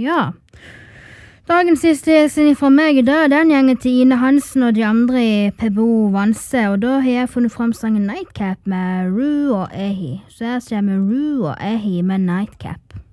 Ja. Dagens siste hilsen fra meg da, den gjenger til Ine Hansen og de andre i PBO Vanse, og da har jeg funnet frem sangen Nightcap med Ru og Ehi. Så jeg ser med Ru og Ehi med Nightcap.